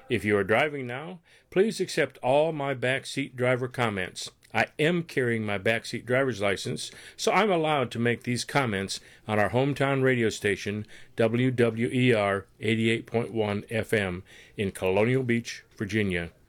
If you are driving now, please accept all my backseat driver comments. I am carrying my backseat driver's license, so I'm allowed to make these comments on our hometown radio station, WWER 88.1 FM in Colonial Beach, Virginia.